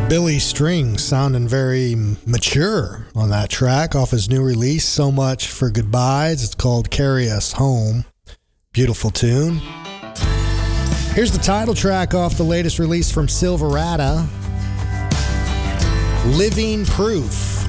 Billy Strings sounding very mature on that track off his new release, So Much for Goodbyes. It's called Carry Us Home. Beautiful tune. Here's the title track off the latest release from Silverado, Living Proof.